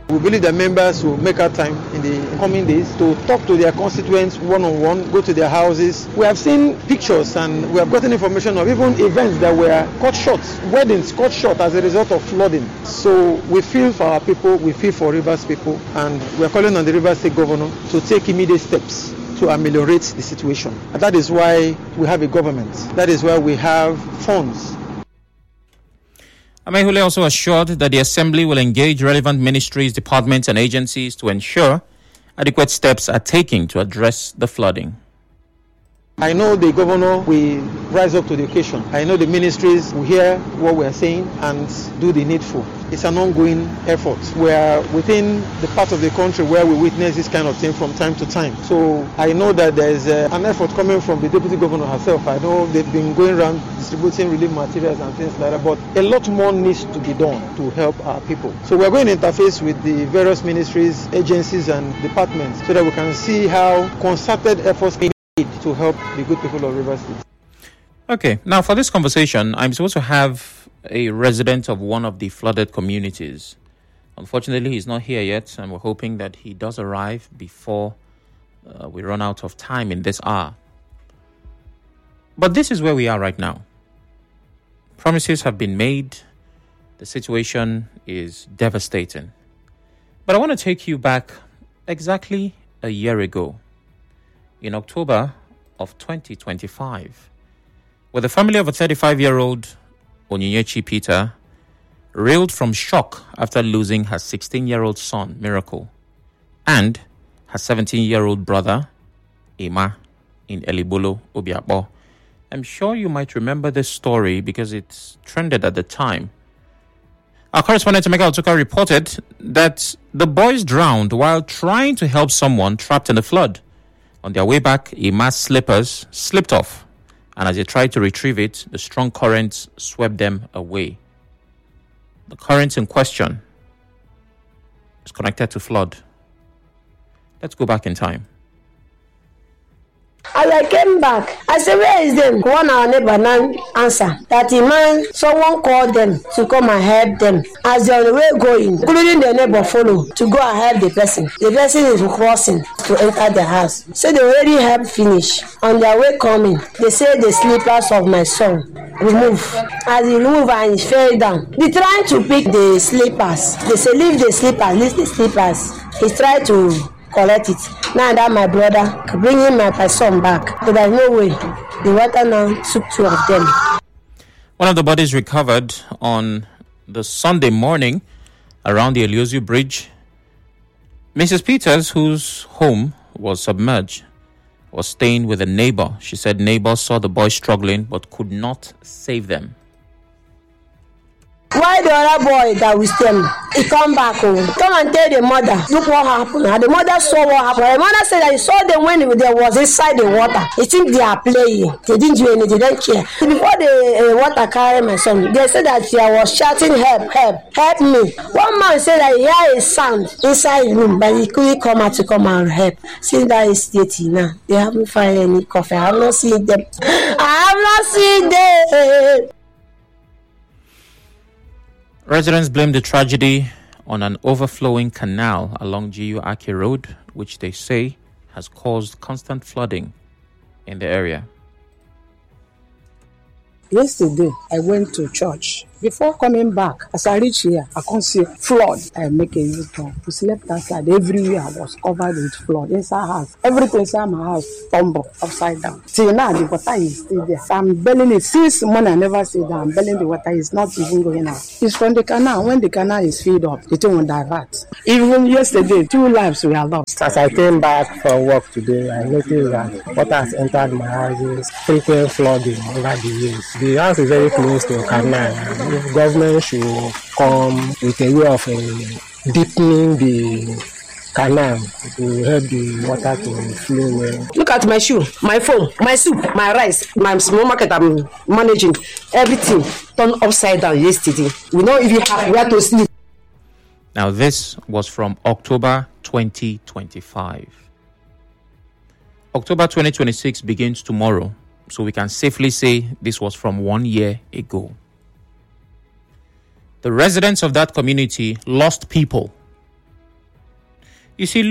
We believe that members will make out time in the coming days to talk to their constituents one-on-one, go to their houses. We have seen pictures and we have gotten information of even events that were cut short, weddings cut short as a result of flooding. So we feel for our people, we feel for Rivers people, and we are calling on the Rivers State Governor to take immediate steps to ameliorate the situation. And that is why we have a government. That is why we have funds. Amaewhule also assured that the Assembly will engage relevant ministries, departments and agencies to ensure adequate steps are taken to address the flooding. I know the governor will rise up to the occasion. I know the ministries will hear what we are saying and do the needful. It's an ongoing effort. We are within the part of the country where we witness this kind of thing from time to time. So I know that there is an effort coming from the deputy governor herself. I know they've been going around distributing relief materials and things like that, but a lot more needs to be done to help our people. So we're going to interface with the various ministries, agencies and departments so that we can see how concerted efforts can to help the good people of Rivers State. Okay, now for this conversation, I'm supposed to have a resident of one of the flooded communities. Unfortunately, he's not here yet, and we're hoping that he does arrive before we run out of time in this hour. But this is where we are right now. Promises have been made. The situation is devastating. But I want to take you back exactly a year ago, in October of 2025, where the family of a 35-year-old Onyinyechi Peter reeled from shock after losing her 16-year-old son, Miracle, and her 17-year-old brother, Emma, in Elibolo, Obiakpo. I'm sure you might remember this story because it trended at the time. Our correspondent, Emeka Otuka, reported that the boys drowned while trying to help someone trapped in the flood. On their way back, Emma's slippers slipped off, and as they tried to retrieve it, the strong currents swept them away. The current in question is connected to flood. Let's go back in time. As I came back, I said, where is them? One our neighbor now answer that the man, someone called them to come and help them. As they are on the way going, including the neighbor follow to go and help the person. The person is crossing to enter the house. So they already helped finish. On their way coming, they say the slippers of my son remove. As he remove and he fell down, they trying to pick the slippers. They say leave the slippers, leave the slippers. He tried to collect it. Now that my brother bringing my son back, but there's no way. The water now took two of them. One of the bodies recovered on the Sunday morning around the Eliozu Bridge. Mrs. Peters, whose home was submerged, was staying with a neighbor. She said neighbors saw the boys struggling but could not save them. Why the other boy that we stand, he come back home, come and tell the mother, look what happened. And the mother saw what happened. The mother said that he saw them when they was inside the water. He think they are playing. They didn't do anything, they didn't care. Before the water carried my son, they said that I was shouting, help, help, help me. One man said that he heard a sound inside the room, but he couldn't come out to come and help. Since that is dirty now, they haven't found any coffee. I have not seen them. I have not seen them. Residents blame the tragedy on an overflowing canal along GU Aki Road, which they say has caused constant flooding in the area. Yesterday, I went to church. Before coming back, as I reach here, I can't see flood. I make a U-turn. We slept outside. Everywhere was covered with flood. Inside house, everything inside my house tumbled upside down. Till now, the water is still there. So I'm bailing it. Since morning, I never see that. I'm bailing the water. It's not even going out. It's from the canal. When the canal is filled up, the thing will divert. Even yesterday, 2 lives were lost. As I came back from work today, I noticed that water has entered my houses. Frequent flooding over the years. The house is very close to a canal. The government should come with a way of deepening the canal to help the water to flow well. Look at my shoe, my phone, my soup, my rice, my small market I'm managing. Everything turned upside down yesterday. We don't even have where to sleep. Now this was from October 2025. October 2026 begins tomorrow, so we can safely say this was from 1 year ago. The residents of that community lost people You see,